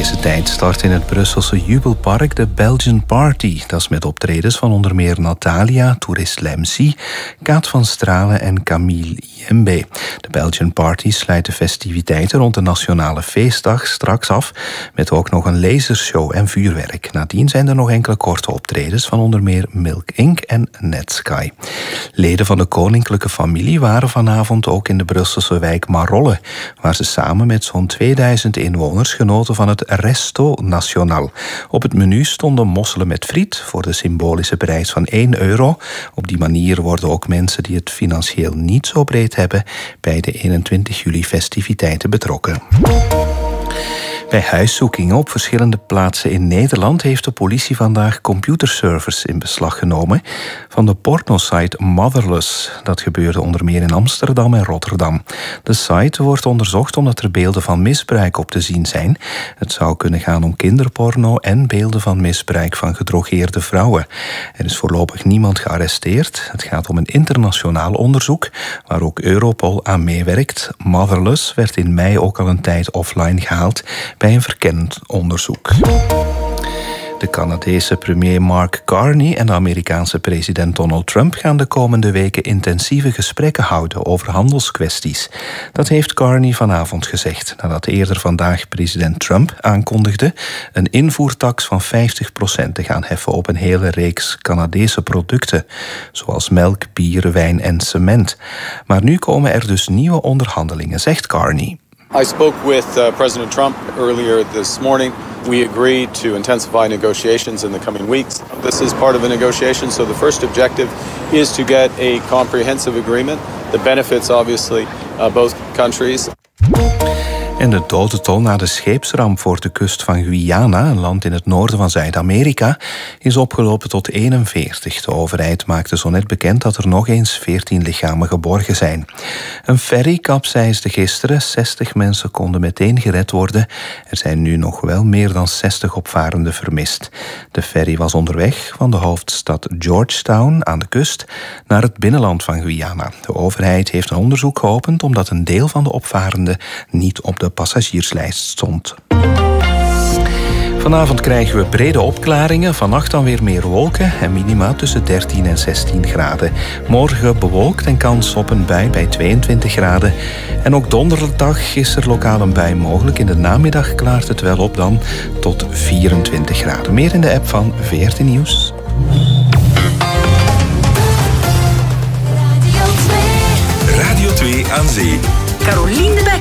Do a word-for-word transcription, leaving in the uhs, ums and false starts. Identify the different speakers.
Speaker 1: deze tijd start in het Brusselse Jubelpark de Belgian Party. Dat is met optredens van onder meer Natalia, Tourist Lemsi, Kaat van Stralen en Camille Iembe. De Belgian Party sluit de festiviteiten rond de Nationale Feestdag straks af met ook nog een lasershow en vuurwerk. Nadien zijn er nog enkele korte optredens van onder meer Milk Incorporated en Netsky. Leden van de koninklijke familie waren vanavond ook in de Brusselse wijk Marolle, waar ze samen met zo'n tweeduizend inwoners genoten van het Resto Nacional. Op het menu stonden mosselen met friet voor de symbolische prijs van één euro. Op die manier worden ook mensen die het financieel niet zo breed hebben bij de eenentwintig juli festiviteiten betrokken. Bij huiszoekingen op verschillende plaatsen in Nederland heeft de politie vandaag computerservers in beslag genomen van de pornosite Motherless. Dat gebeurde onder meer in Amsterdam en Rotterdam. De site wordt onderzocht omdat er beelden van misbruik op te zien zijn. Het zou kunnen gaan om kinderporno en beelden van misbruik van gedrogeerde vrouwen. Er is voorlopig niemand gearresteerd. Het gaat om een internationaal onderzoek waar ook Europol aan meewerkt. Motherless werd in mei ook al een tijd offline gehaald bij een verkennend onderzoek. De Canadese premier Mark Carney en de Amerikaanse president Donald Trump gaan de komende weken intensieve gesprekken houden over handelskwesties. Dat heeft Carney vanavond gezegd, nadat eerder vandaag president Trump aankondigde een invoertax van vijftig procent te gaan heffen op een hele reeks Canadese producten, zoals melk, bier, wijn en cement. Maar nu komen er dus nieuwe onderhandelingen, zegt Carney.
Speaker 2: I spoke with uh, President Trump earlier this morning. We agreed to intensify negotiations in the coming weeks. This is part of a negotiation, so the first objective is to get a comprehensive agreement that benefits obviously uh, both countries.
Speaker 1: En de dodental na de scheepsramp voor de kust van Guyana, een land in het noorden van Zuid-Amerika, is opgelopen tot eenenveertig. De overheid maakte zo net bekend dat er nog eens veertien lichamen geborgen zijn. Een ferry kapseisde gisteren. zestig mensen konden meteen gered worden. Er zijn nu nog wel meer dan zestig opvarenden vermist. De ferry was onderweg van de hoofdstad Georgetown aan de kust naar het binnenland van Guyana. De overheid heeft een onderzoek geopend omdat een deel van de opvarenden niet op de passagierslijst stond. Vanavond krijgen we brede opklaringen, vannacht dan weer meer wolken en minima tussen dertien en zestien graden. Morgen bewolkt en kans op een bui bij tweeëntwintig graden. En ook donderdag is er lokaal een bui mogelijk. In de namiddag klaart het wel op dan tot vierentwintig graden. Meer in de app van V R T Nieuws.
Speaker 3: Radio twee aan zee. Caroline